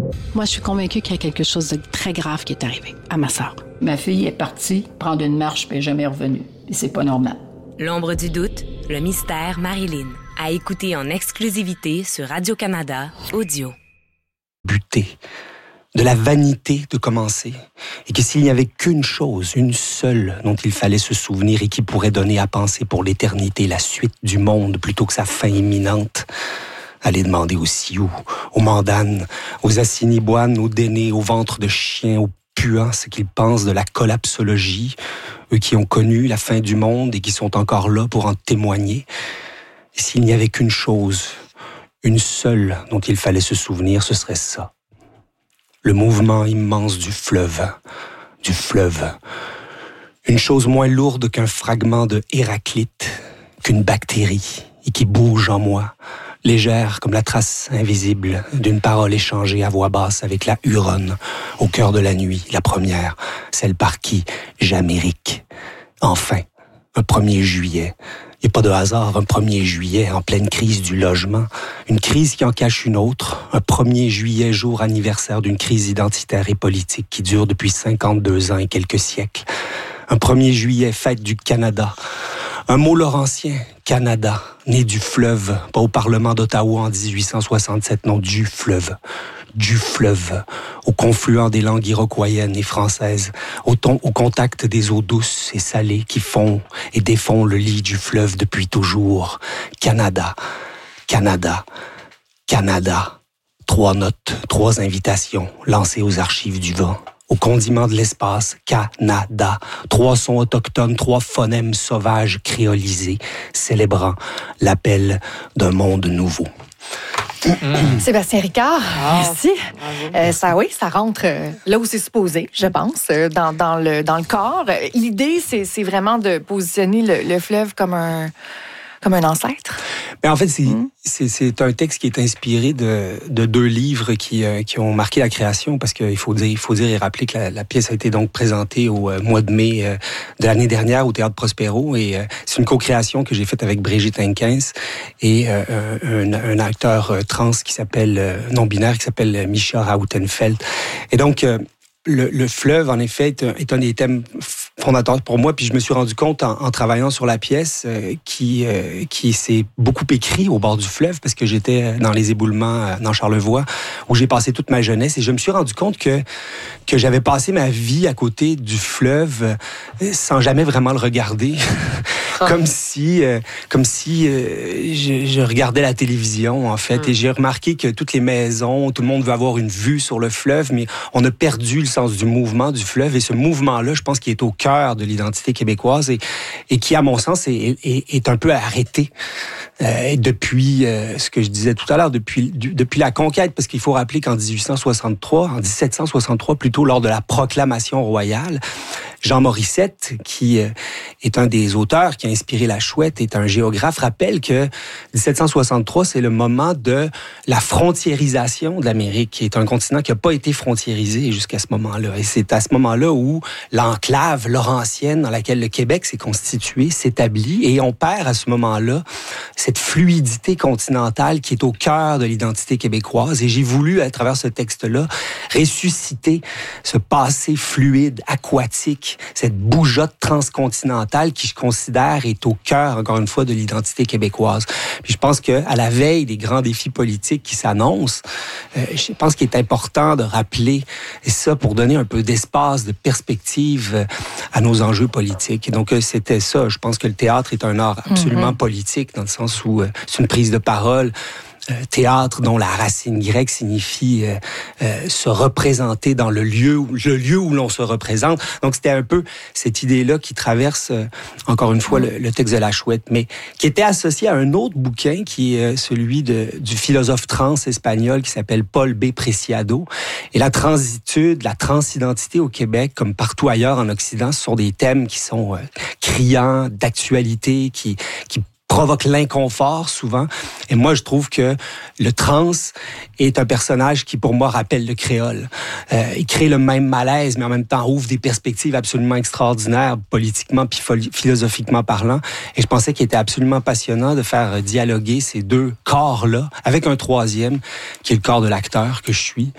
Moi, je suis convaincue qu'il y a quelque chose de très grave qui est arrivé à ma sœur. Ma fille est partie prendre une marche puis elle est jamais revenue. Et c'est pas normal. L'ombre du doute, le mystère Marilyn. À écouter en exclusivité sur Radio-Canada Audio. Buter, de la vanité de commencer, et que s'il n'y avait qu'une chose, une seule, dont il fallait se souvenir et qui pourrait donner à penser pour l'éternité la suite du monde plutôt que sa fin imminente, aller demander aux Sioux, aux Mandanes, aux Assiniboines, aux Dénés, aux ventres de chiens, aux puants, ce qu'ils pensent de la collapsologie, eux qui ont connu la fin du monde et qui sont encore là pour en témoigner. Et s'il n'y avait qu'une chose, une seule dont il fallait se souvenir, ce serait ça. Le mouvement immense du fleuve. Une chose moins lourde qu'un fragment de Héraclite, qu'une bactérie, et qui bouge en moi, légère comme la trace invisible d'une parole échangée à voix basse avec la Huronne, au cœur de la nuit, la première, celle par qui j'amérique. Enfin, un 1er juillet. Il n'y a pas de hasard, un 1er juillet en pleine crise du logement. Une crise qui en cache une autre. Un 1er juillet, jour anniversaire d'une crise identitaire et politique qui dure depuis 52 ans et quelques siècles. Un 1er juillet, fête du Canada. Un mot laurentien, Canada, né du fleuve, pas au Parlement d'Ottawa en 1867, non, du fleuve, au confluent des langues iroquoiennes et françaises, au contact des eaux douces et salées qui font et défont le lit du fleuve depuis toujours. Canada, Canada, Canada. 3 notes, 3 invitations lancées aux archives du vent. Au condiment de l'espace, Canada. 3 sons autochtones, 3 phonèmes sauvages créolisés, célébrant l'appel d'un monde nouveau. Sébastien Ricard, merci. Ça rentre là où c'est supposé, je pense, dans le corps. L'idée, c'est vraiment de positionner le fleuve comme un ancêtre. Mais en fait, c'est un texte qui est inspiré de 2 livres qui ont marqué la création, parce qu'il faut dire et rappeler que la pièce a été donc présentée au mois de mai de l'année dernière au Théâtre Prospero, et c'est une co-création que j'ai faite avec Brigitte Henkens et un acteur trans qui s'appelle non-binaire qui s'appelle Misha Rautenfeld. Et donc le fleuve, en effet, est un des thèmes fondateurs pour moi. Puis je me suis rendu compte en travaillant sur la pièce qui s'est beaucoup écrit au bord du fleuve, parce que j'étais dans les éboulements dans Charlevoix, où j'ai passé toute ma jeunesse. Et je me suis rendu compte que j'avais passé ma vie à côté du fleuve sans jamais vraiment le regarder. Comme si je regardais la télévision, en fait. Et j'ai remarqué que toutes les maisons, tout le monde veut avoir une vue sur le fleuve, mais on a perdu le sens du mouvement du fleuve. Et ce mouvement-là, je pense qu'il est au cœur de l'identité québécoise et qui, à mon sens, est un peu arrêté depuis ce que je disais tout à l'heure, depuis la conquête. Parce qu'il faut rappeler qu'en 1763 plutôt, lors de la proclamation royale, Jean Morissette, qui est un des auteurs qui a inspiré La Chouette, est un géographe, rappelle que 1763, c'est le moment de la frontiérisation de l'Amérique, qui est un continent qui n'a pas été frontiérisé jusqu'à ce moment-là. Et c'est à ce moment-là où l'enclave laurentienne dans laquelle le Québec s'est constitué s'établit, et on perd à ce moment-là cette fluidité continentale qui est au cœur de l'identité québécoise. Et j'ai voulu, à travers ce texte-là, ressusciter ce passé fluide, aquatique, cette bougeotte transcontinentale qui, je considère, est au cœur, encore une fois, de l'identité québécoise. Puis je pense qu'à la veille des grands défis politiques qui s'annoncent, je pense qu'il est important de rappeler ça pour donner un peu d'espace, de perspective à nos enjeux politiques. Et donc, c'était ça. Je pense que le théâtre est un art absolument politique, dans le sens où c'est une prise de parole. Théâtre dont la racine grecque signifie se représenter dans le lieu où l'on se représente. Donc c'était un peu cette idée-là qui traverse encore une fois le texte de La Chouette, mais qui était associé à un autre bouquin qui est celui du philosophe trans espagnol qui s'appelle Paul B. Preciado. Et la transitude, la transidentité au Québec, comme partout ailleurs en Occident, ce sont des thèmes qui sont criants, d'actualité, qui provoque l'inconfort souvent. Et moi, je trouve que le trans est un personnage qui, pour moi, rappelle le créole. Il crée le même malaise, mais en même temps ouvre des perspectives absolument extraordinaires, politiquement puis philosophiquement parlant. Et je pensais qu'il était absolument passionnant de faire dialoguer ces 2 corps-là avec un 3e, qui est le corps de l'acteur que je suis,